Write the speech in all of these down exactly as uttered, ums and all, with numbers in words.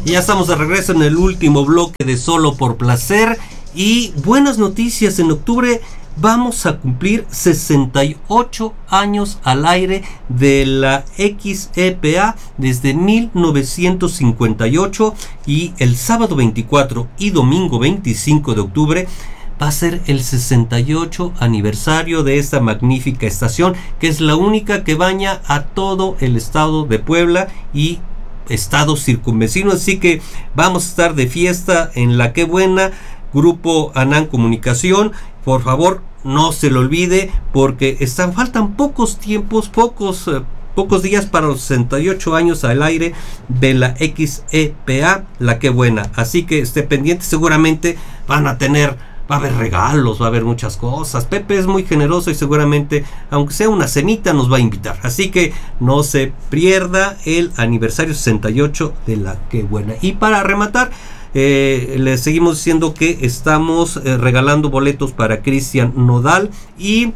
Y ya estamos de regreso en el último bloque de Solo por Placer. Y buenas noticias, en octubre vamos a cumplir sesenta y ocho años al aire de la X E P A desde mil novecientos cincuenta y ocho, y el sábado veinticuatro y domingo veinticinco de octubre va a ser el sesenta y ocho aniversario de esta magnífica estación, que es la única que baña a todo el estado de Puebla y estados circunvecinos. Así que vamos a estar de fiesta en La Qué Buena. Grupo ANAN Comunicación, por favor no se lo olvide, porque están, faltan pocos tiempos, pocos eh, pocos días para los sesenta y ocho años al aire de la X E P A La Qué Buena. Así que esté pendiente, seguramente van a tener, va a haber regalos, va a haber muchas cosas. Pepe es muy generoso y seguramente, aunque sea una cenita, nos va a invitar. Así que no se pierda el aniversario sesenta y ocho de La Qué Buena. Y para rematar, Eh, les seguimos diciendo que estamos eh, regalando boletos para Cristian Nodal, y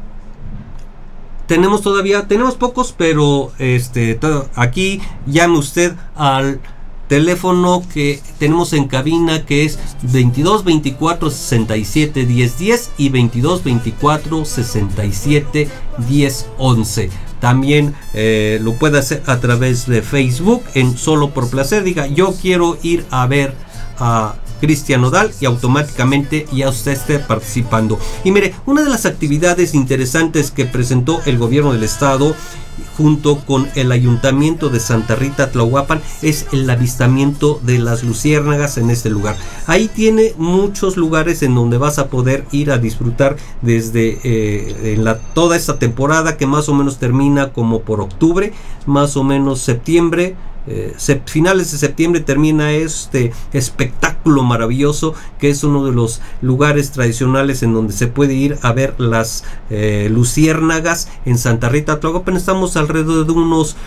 tenemos todavía, tenemos pocos, pero este todo, aquí llame usted al teléfono que tenemos en cabina, que es veintidós veinticuatro sesenta y siete diez diez y veintidós veinticuatro sesenta y siete diez once. También eh, lo puede hacer a través de Facebook en Solo por Placer. Diga, yo quiero ir a ver a Cristian Nodal, y automáticamente ya usted esté participando. Y mire, una de las actividades interesantes que presentó el gobierno del estado junto con el ayuntamiento de Santa Rita Tlahuapan es el avistamiento de las luciérnagas en este lugar. Ahí tiene muchos lugares en donde vas a poder ir a disfrutar desde eh, en la, toda esta temporada, que más o menos termina como por octubre, más o menos septiembre. Eh, se, finales de septiembre termina este espectáculo maravilloso, que es uno de los lugares tradicionales en donde se puede ir a ver las eh, luciérnagas en Santa Rita Tlahuapan. Estamos alrededor de unos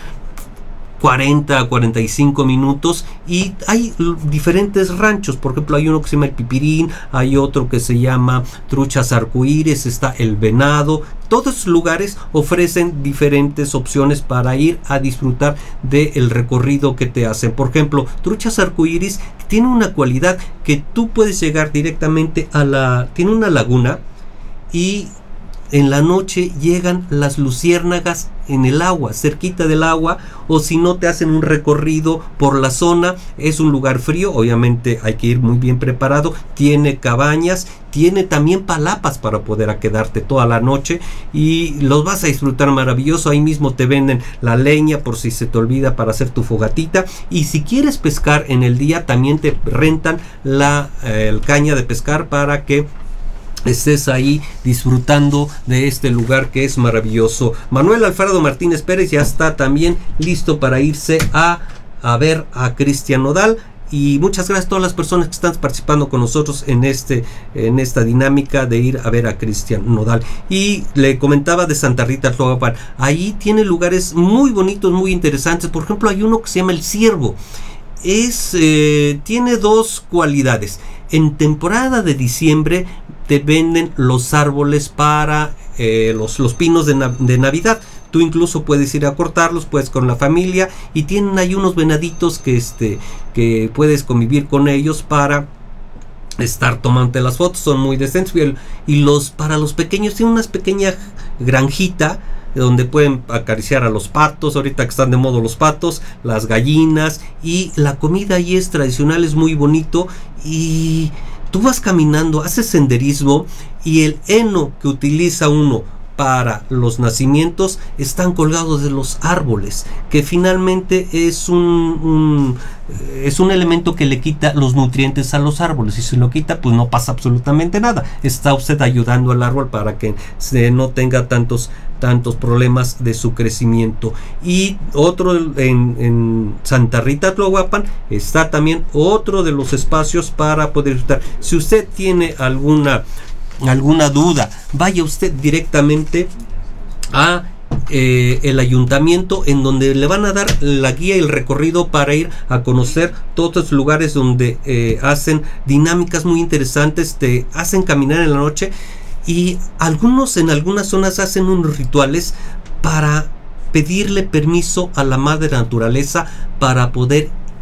cuarenta a cuarenta y cinco minutos, y hay diferentes ranchos. Por ejemplo, hay uno que se llama El Pipirín, hay otro que se llama Truchas Arcoíris, está El Venado. Todos esos lugares ofrecen diferentes opciones para ir a disfrutar del recorrido que te hacen. Por ejemplo, Truchas Arcoíris tiene una cualidad, que tú puedes llegar directamente a la, tiene una laguna, y en la noche llegan las luciérnagas en el agua, cerquita del agua, o si no, te hacen un recorrido por la zona. Es un lugar frío, obviamente hay que ir muy bien preparado. Tiene cabañas, tiene también palapas para poder quedarte toda la noche, y los vas a disfrutar maravilloso. Ahí mismo te venden la leña por si se te olvida para hacer tu fogatita, y si quieres pescar en el día también te rentan la eh, caña de pescar para que estés ahí disfrutando de este lugar que es maravilloso. Manuel Alfredo Martínez Pérez ya está también listo para irse a, a ver a Cristian Nodal. Y muchas gracias a todas las personas que están participando con nosotros en este en esta dinámica de ir a ver a Cristian Nodal. Y le comentaba de Santa Rita Tlahuapan, ahí tiene lugares muy bonitos, muy interesantes. Por ejemplo, hay uno que se llama El Ciervo. Es eh, tiene dos cualidades. En temporada de diciembre te venden los árboles para eh, los, los pinos de, nav- de Navidad. Tú incluso puedes ir a cortarlos, pues con la familia, y tienen ahí unos venaditos que, este, que puedes convivir con ellos para estar tomando las fotos. Son muy decentes, y los, para los pequeños tienen una pequeña granjita donde pueden acariciar a los patos, ahorita que están de moda los patos, las gallinas, y la comida ahí es tradicional, es muy bonito. Y tú vas caminando, haces senderismo, y el heno que utiliza uno para los nacimientos están colgados de los árboles, que finalmente es un, un es un elemento que le quita los nutrientes a los árboles, y si lo quita, pues no pasa absolutamente nada. Está usted ayudando al árbol para que se no tenga tantos tantos problemas de su crecimiento. Y otro en, en Santa Rita Tlahuapan está también otro de los espacios para poder disfrutar. Si usted tiene alguna alguna duda, vaya usted directamente a eh, el ayuntamiento, en donde le van a dar la guía y el recorrido para ir a conocer todos los lugares donde eh, hacen dinámicas muy interesantes, te hacen caminar en la noche, y algunos en algunas zonas hacen unos rituales para pedirle permiso a la madre naturaleza para poder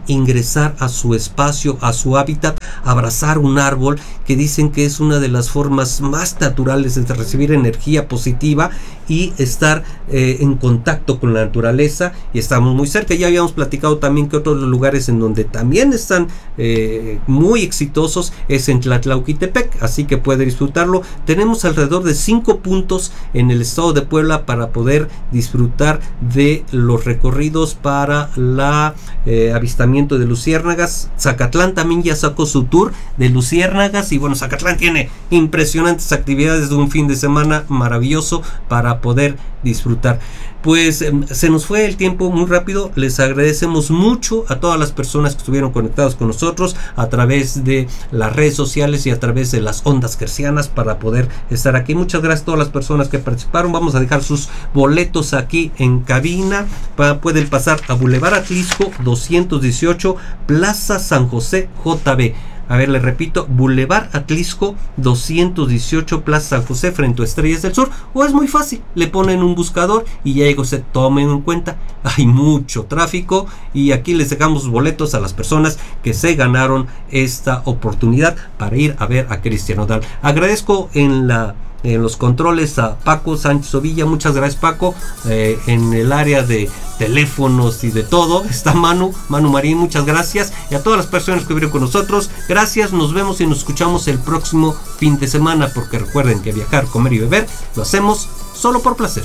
ingresar a su espacio, a su hábitat, abrazar un árbol, que dicen que es una de las formas más naturales de recibir energía positiva y estar eh, en contacto con la naturaleza, y estamos muy cerca. Ya habíamos platicado también que otros lugares en donde también están eh, muy exitosos es en Tlatlauquitepec, así que puede disfrutarlo. Tenemos alrededor de cinco puntos en el estado de Puebla para poder disfrutar de los recorridos para la eh, avistamiento de luciérnagas. Zacatlán también ya sacó su tour de luciérnagas, y bueno, Zacatlán tiene impresionantes actividades de un fin de semana maravilloso para poder disfrutar. Pues eh, se nos fue el tiempo muy rápido. Les agradecemos mucho a todas las personas que estuvieron conectados con nosotros a través de las redes sociales y a través de las ondas hercianas para poder estar aquí. Muchas gracias a todas las personas que participaron. Vamos a dejar sus boletos aquí en cabina. Para, pueden pasar a Boulevard Atlisco doscientos dieciocho, Plaza San José, J B. A ver, les repito, Boulevard Atlisco doscientos dieciocho, Plaza San José, frente a Estrellas del Sur. O es muy fácil, le ponen un buscador y ya llega usted. Tomen en cuenta, hay mucho tráfico, y aquí les dejamos boletos a las personas que se ganaron esta oportunidad para ir a ver a Cristian Nodal. Agradezco en la en los controles a Paco Sánchez Ovilla. Muchas gracias, Paco. Eh, en el área de teléfonos y de todo está Manu, Manu Marín, muchas gracias. Y a todas las personas que vieron con nosotros, gracias. Nos vemos y nos escuchamos el próximo fin de semana, porque recuerden que viajar, comer y beber lo hacemos solo por placer.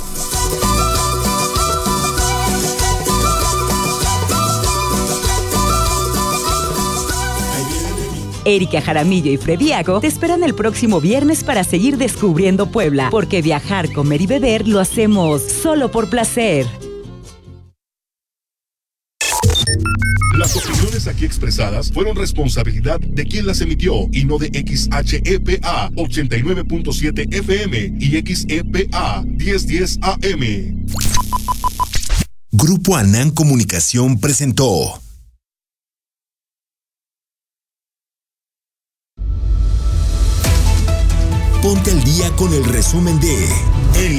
Erika Jaramillo y Frediago te esperan el próximo viernes para seguir descubriendo Puebla, porque viajar, comer y beber lo hacemos solo por placer. Las opiniones aquí expresadas fueron responsabilidad de quien las emitió y no de X H E P A ochenta y nueve punto siete F M y X E P A mil diez A M. Grupo Anán Comunicación presentó Ponte al día con el resumen de El